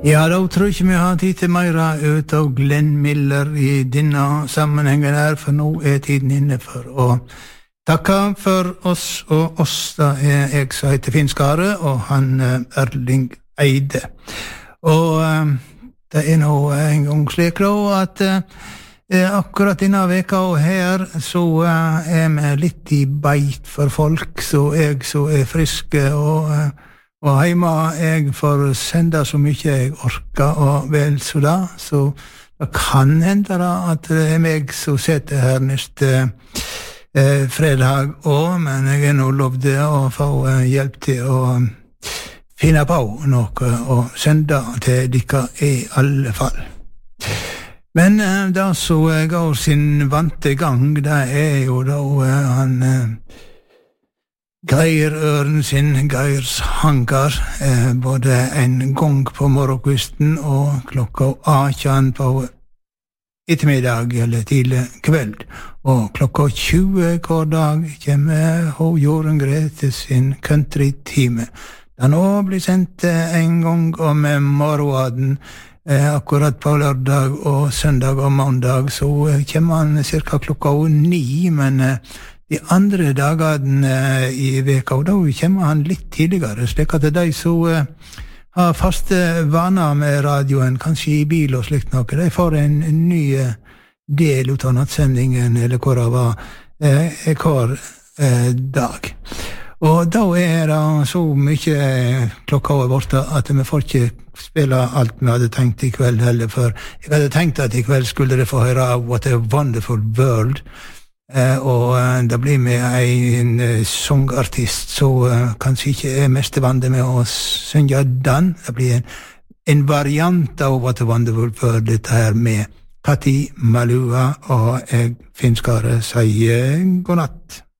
Ja, da tror ikke vi har tid til meira ut av Glenn Miller i denne sammenhengen her, for nå tiden inne for å takke for oss, og oss da jeg som heter Finn Skare, og han Erling Eide. Og det nå en gang slik da, at akkurat denne veka og her, så vi litt i beit for folk, så jeg så friske og heima jeg får sende så mye jeg orker, og vel så da, så det kan hende da at det meg som sitter her neste fredag også, men jeg nå lovde å få hjelp til å finne på noe og sende til dere i alle fall. Men da så går sin vante gang, det jo da han Geir Ørensin, Geirs Hangar, både en gang på morgenkvisten og klokka 18 på ettermiddag eller tidlig kveld. Og klokka 20 hver dag kommer Jorunn Grete sin country-time. Den også blir sendt en gang om morgenen, akkurat på lørdag og søndag og mandag, så kommer han cirka klokka 9, men de andre dagene i veka, og da kommer han litt tidligere, slik at de som har faste vaner med radioen, kanskje i bil og slikt noe, de får en ny del ut av nattsendingen, eller hvor det var hver dag. Og da det så mye klokka over borte at vi får ikke spille alt vi hadde tenkt i kveld heller, for jeg hadde tenkt at i kveld skulle dere få høre What a Wonderful World, og det blir med en songartist så kanskje ikke mest vant med å synge den. Det blir en variant av What a Wonderful World, dette her med Kati Malua, og jeg Finn Skare sier god natt.